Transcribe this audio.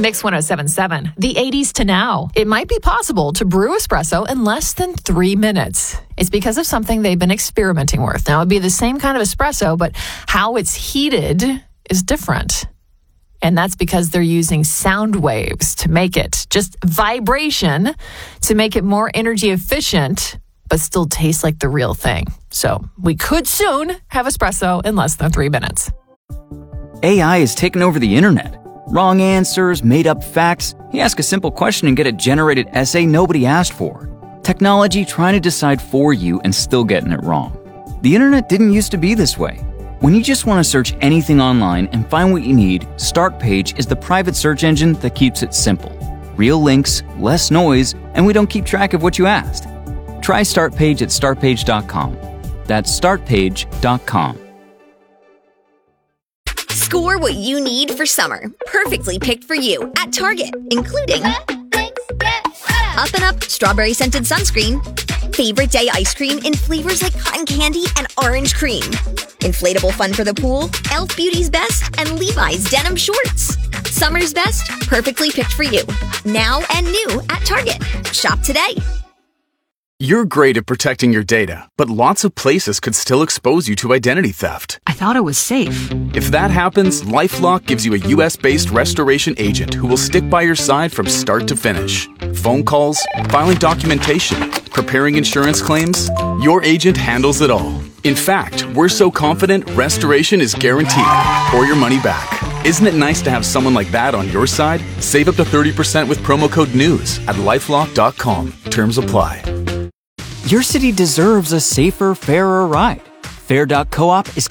Mix 1077, the 80s to now. It might be possible to brew espresso in less than 3 minutes. It's because of something they've been experimenting with. Now, it'd be the same kind of espresso, but how it's heated is different. And that's because they're using sound waves to make it. Just vibration to make it more energy efficient, but still taste like the real thing. So we could soon have espresso in less than 3 minutes. AI has taken over the internet. Wrong answers, made-up facts. You ask a simple question and get a generated essay nobody asked for. Technology trying to decide for you and still getting it wrong. The internet didn't used to be this way. When you just want to search anything online and find what you need, Startpage is the private search engine that keeps it simple. Real links, less noise, and we don't keep track of what you asked. Try Startpage at startpage.com. That's startpage.com. Score what you need for summer. Perfectly picked for you at Target, including Up and Up strawberry scented sunscreen, favorite day ice cream in flavors like cotton candy and orange cream, inflatable fun for the pool, Elf Beauty's Best, and Levi's denim shorts. Summer's best, perfectly picked for you. Now and new at Target. Shop today. You're great at protecting your data, but lots of places could still expose you to identity theft. I thought it was safe. If that happens, LifeLock gives you a US-based restoration agent who will stick by your side from start to finish. Phone calls, filing documentation, preparing insurance claims, your agent handles it all. In fact, we're so confident restoration is guaranteed or your money back. Isn't it nice to have someone like that on your side? Save up to 30% with promo code NEWS at lifelock.com. Terms apply. Your city deserves a safer, fairer ride. Fair.coop is